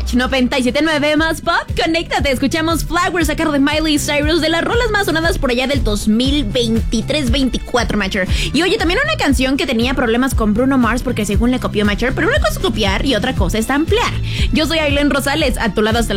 97.9 más pop, conéctate, escuchamos Flowers a cargo de Miley Cyrus, de las rolas más sonadas por allá del 2023-24, Matcher. Y oye, también una canción que tenía problemas con Bruno Mars porque según le copió Matcher, pero una cosa es copiar y otra cosa es ampliar. Yo soy Ailén Rosales, a tu lado hasta